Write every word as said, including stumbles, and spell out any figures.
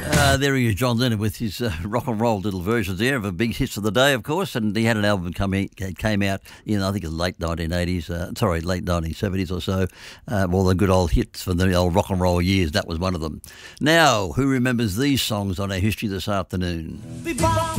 Uh, there he is, John Lennon, with his uh, rock and roll little versions there of a big hits of the day, of course. And he had an album come in, came out in, I think, the late nineteen eighties, uh, sorry, late nineteen seventies or so. Uh, all the good old hits from the old rock and roll years. That was one of them. Now, who remembers these songs on our history this afternoon?